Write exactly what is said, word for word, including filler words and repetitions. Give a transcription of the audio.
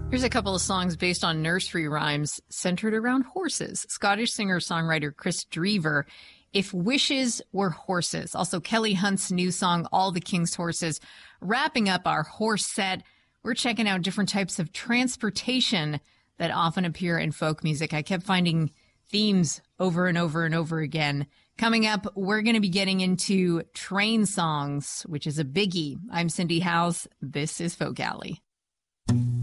Here's a couple of songs based on nursery rhymes centered around horses. Scottish singer-songwriter Chris Drever, If Wishes Were Horses. Also, Kelly Hunt's new song, All the King's Horses. Wrapping up our horse set, we're checking out different types of transportation that often appear in folk music. I kept finding themes over and over and over again. Coming up, we're going to be getting into train songs, which is a biggie. I'm Cindy Howes. This is Folk Alley.